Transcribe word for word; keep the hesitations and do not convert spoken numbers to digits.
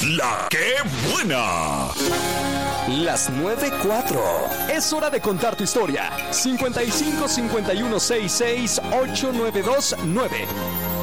La que buena. Las nueve cuatro. Es hora de contar tu historia. cincuenta y cinco cincuenta y uno sesenta y seis ochocientos noventa y dos nueve.